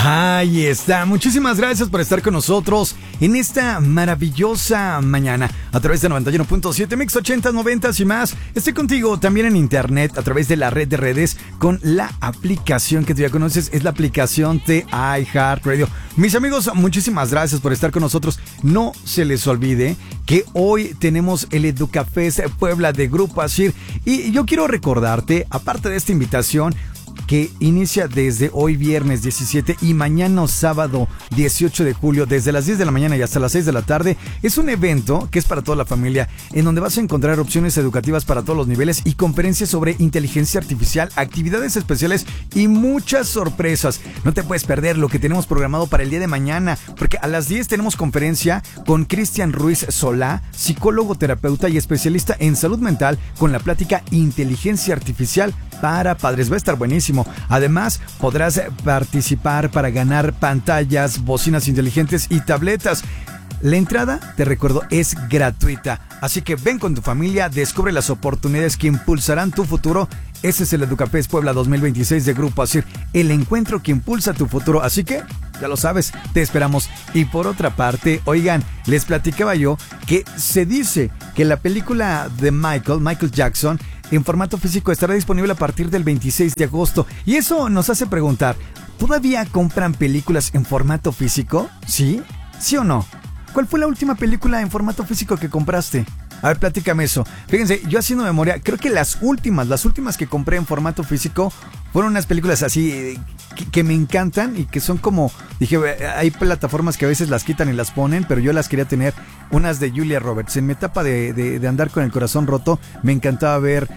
Ahí está. Muchísimas gracias por estar con nosotros en esta maravillosa mañana a través de 91.7 Mix 80, 90 y más. Estoy contigo también en internet a través de la red de redes con la aplicación que tú ya conoces. Es la aplicación de iHeartRadio. Mis amigos, muchísimas gracias por estar con nosotros. No se les olvide que hoy tenemos el Educafest Puebla de Grupo Asir. Y yo quiero recordarte, aparte de esta invitación, que inicia desde hoy viernes 17 y mañana sábado 18 de julio desde las 10 de la mañana y hasta las 6 de la tarde. Es un evento que es para toda la familia, en donde vas a encontrar opciones educativas para todos los niveles y conferencias sobre inteligencia artificial, actividades especiales y muchas sorpresas. No te puedes perder lo que tenemos programado para el día de mañana, porque a las 10 tenemos conferencia con Cristian Ruiz Solá, psicólogo, terapeuta y especialista en salud mental, con la plática Inteligencia Artificial para padres. Va a estar buenísimo. Además, podrás participar para ganar pantallas, bocinas inteligentes y tabletas. La entrada, te recuerdo, es gratuita. Así que ven con tu familia, descubre las oportunidades que impulsarán tu futuro. Ese es el Educafest Puebla 2026 de Grupo Asir, el encuentro que impulsa tu futuro. Así que, ya lo sabes, te esperamos. Y por otra parte, oigan, les platicaba yo que se dice que la película de Michael Jackson, en formato físico estará disponible a partir del 26 de agosto. Y eso nos hace preguntar, ¿todavía compran películas en formato físico? ¿Sí? ¿Sí o no? ¿Cuál fue la última película en formato físico que compraste? A ver, platícame eso. Fíjense, yo haciendo memoria, creo que las últimas que compré en formato físico fueron unas películas así que me encantan y que son como, dije, hay plataformas que a veces las quitan y las ponen, pero yo las quería tener, unas de Julia Roberts. En mi etapa de andar con el corazón roto, me encantaba ver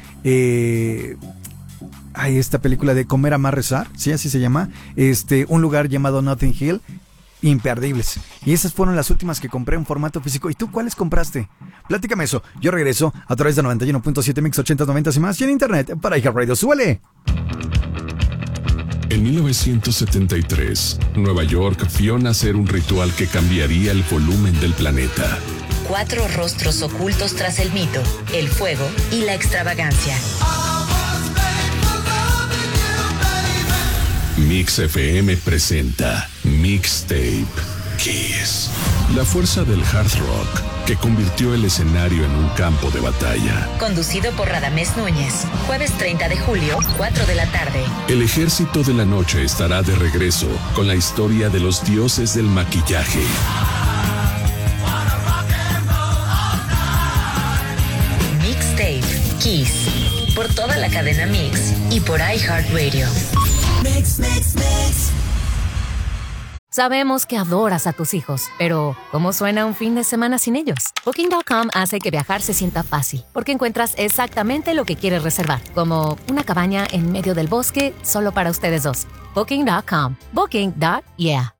esta película de Comer, Amar, Rezar, ¿sí? Así se llama. Un lugar llamado Notting Hill. Imperdibles. Y esas fueron las últimas que compré en formato físico. ¿Y tú cuáles compraste? Platícame eso. Yo regreso a través de 91.7 Mix 80, 90 y más y en internet para iHeartRadio. ¡Súbele! En 1973, Nueva York vio nacer un ritual que cambiaría el volumen del planeta. 4 rostros ocultos tras el mito, el fuego y la extravagancia. Mix FM presenta Mixtape Kiss. La fuerza del hard rock que convirtió el escenario en un campo de batalla. Conducido por Radamés Núñez. Jueves 30 de julio, 4 de la tarde. El ejército de la noche estará de regreso con la historia de los dioses del maquillaje. Mixtape Kiss. Por toda la cadena Mix y por iHeartRadio. Mix, mix, mix. Sabemos que adoras a tus hijos, pero ¿cómo suena un fin de semana sin ellos? Booking.com hace que viajar se sienta fácil, porque encuentras exactamente lo que quieres reservar, como una cabaña en medio del bosque solo para ustedes dos. Booking.com. Booking.yeah.